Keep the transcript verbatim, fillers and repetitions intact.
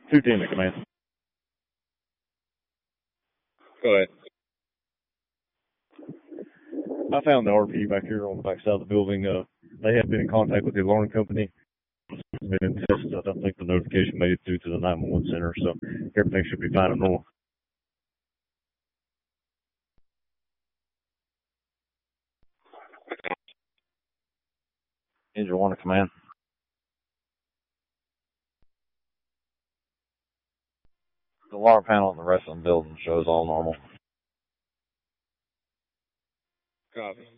two ten to command. Go ahead. I found the R P back here on the back side of the building. Uh, they have been in contact with the alarm company. It's been in test. I don't think the notification made it through to the nine one one center, so everything should be fine and normal. Engine one to command. The alarm panel and the rest of the building shows all normal. Copy.